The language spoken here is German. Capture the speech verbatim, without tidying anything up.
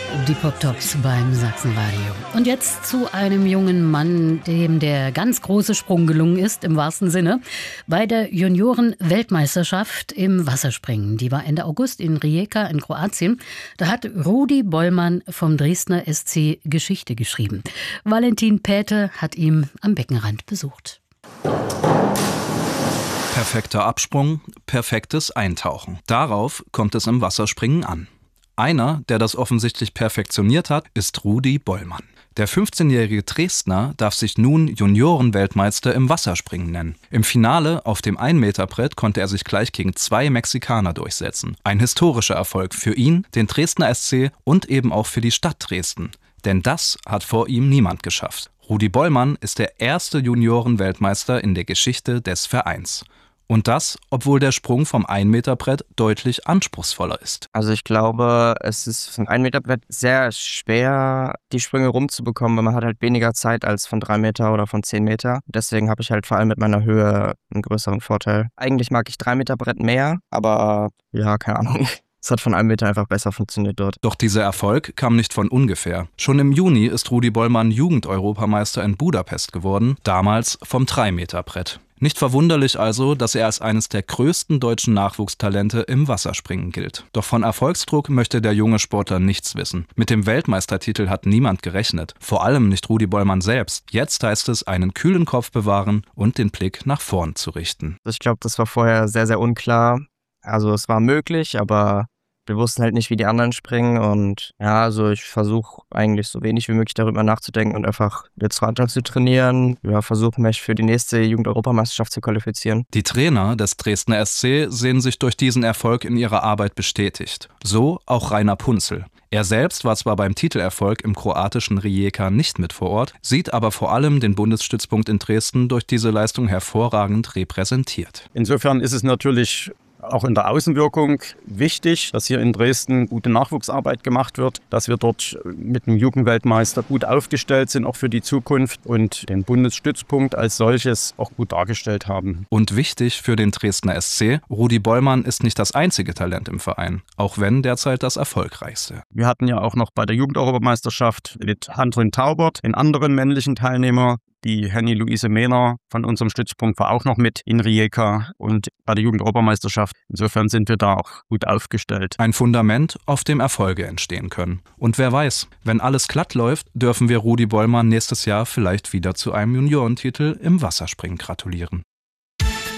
Die Pop-Tops beim Sachsenradio. Und jetzt zu einem jungen Mann, dem der ganz große Sprung gelungen ist, im wahrsten Sinne, bei der Junioren-Weltmeisterschaft im Wasserspringen. Die war Ende August in Rijeka in Kroatien. Da hat Rudi Bollmann vom Dresdner S C Geschichte geschrieben. Valentin Päte hat ihn am Beckenrand besucht. Perfekter Absprung, perfektes Eintauchen. Darauf kommt es im Wasserspringen an. Einer, der das offensichtlich perfektioniert hat, ist Rudi Bollmann. Der fünfzehnjährige Dresdner darf sich nun Junioren-Weltmeister im Wasserspringen nennen. Im Finale auf dem ein-Meter-Brett konnte er sich gleich gegen zwei Mexikaner durchsetzen. Ein historischer Erfolg für ihn, den Dresdner S C und eben auch für die Stadt Dresden. Denn das hat vor ihm niemand geschafft. Rudi Bollmann ist der erste Junioren-Weltmeister in der Geschichte des Vereins. Und das, obwohl der Sprung vom ein-Meter-Brett deutlich anspruchsvoller ist. Also ich glaube, es ist vom ein-Meter-Brett sehr schwer, die Sprünge rumzubekommen, weil man hat halt weniger Zeit als von drei Meter oder von zehn Meter. Deswegen habe ich halt vor allem mit meiner Höhe einen größeren Vorteil. Eigentlich mag ich drei Meter Brett mehr, aber ja, keine Ahnung. Es hat von einem Meter einfach besser funktioniert dort. Doch dieser Erfolg kam nicht von ungefähr. Schon im Juni ist Rudi Bollmann Jugend-Europameister in Budapest geworden, damals vom drei Meter Brett. Nicht verwunderlich also, dass er als eines der größten deutschen Nachwuchstalente im Wasserspringen gilt. Doch von Erfolgsdruck möchte der junge Sportler nichts wissen. Mit dem Weltmeistertitel hat niemand gerechnet. Vor allem nicht Rudi Bollmann selbst. Jetzt heißt es, einen kühlen Kopf bewahren und den Blick nach vorn zu richten. Ich glaube, das war vorher sehr, sehr unklar. Also es war möglich, aber wir wussten halt nicht, wie die anderen springen und ja, also ich versuche eigentlich so wenig wie möglich darüber nachzudenken und einfach jetzt weiter zu trainieren. Ja, versuche mich für die nächste Jugend-Europameisterschaft zu qualifizieren. Die Trainer des Dresdner S C sehen sich durch diesen Erfolg in ihrer Arbeit bestätigt. So auch Rainer Punzel. Er selbst war zwar beim Titelerfolg im kroatischen Rijeka nicht mit vor Ort, sieht aber vor allem den Bundesstützpunkt in Dresden durch diese Leistung hervorragend repräsentiert. Insofern ist es natürlich auch in der Außenwirkung wichtig, dass hier in Dresden gute Nachwuchsarbeit gemacht wird, dass wir dort mit dem Jugendweltmeister gut aufgestellt sind, auch für die Zukunft und den Bundesstützpunkt als solches auch gut dargestellt haben. Und wichtig für den Dresdner S C, Rudi Bollmann ist nicht das einzige Talent im Verein, auch wenn derzeit das erfolgreichste. Wir hatten ja auch noch bei der Jugendeuropameisterschaft mit Handrin Taubert einen anderen männlichen Teilnehmer. Die Henny-Luise Mehner von unserem Stützpunkt war auch noch mit in Rijeka und bei der Jugendeuropameisterschaft. Insofern sind wir da auch gut aufgestellt. Ein Fundament, auf dem Erfolge entstehen können. Und wer weiß, wenn alles glatt läuft, dürfen wir Rudi Bollmann nächstes Jahr vielleicht wieder zu einem Juniorentitel im Wasserspringen gratulieren.